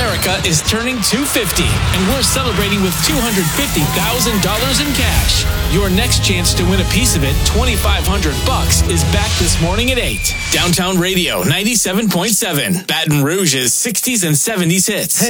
America is turning 250, and we're celebrating with $250,000 in cash. Your next chance to win a piece of it, $2,500, is back this morning at 8. Downtown Radio 97.7, Baton Rouge's 60s and 70s hits.